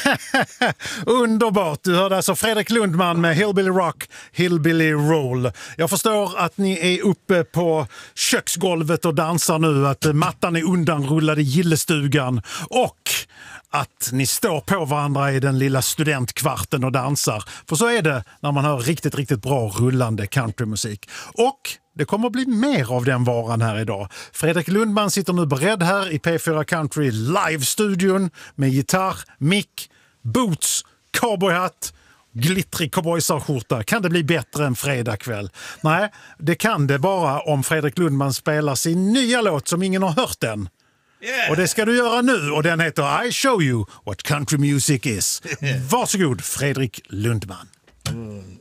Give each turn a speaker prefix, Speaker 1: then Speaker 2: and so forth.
Speaker 1: Underbart! Du hörde alltså Fredrik Lundman med Hillbilly Rock, Hillbilly Roll. Jag förstår att ni är uppe på köksgolvet och dansar nu, att mattan är undanrullad i gillestugan och att ni står på varandra i den lilla studentkvarten och dansar. För så är det när man hör riktigt, riktigt bra rullande countrymusik. Och det kommer att bli mer av den varan här idag. Fredrik Lundman sitter nu beredd här i P4 Country live-studion med gitarr, mick, boots, cowboyhatt, glittrig cowboysarskjorta. Kan det bli bättre än fredag kväll? Nej, det kan det bara om Fredrik Lundman spelar sin nya låt som ingen har hört än.
Speaker 2: Yeah.
Speaker 1: Och det ska du göra nu, och den heter I Show You What Country Music Is. Varsågod, Fredrik Lundman.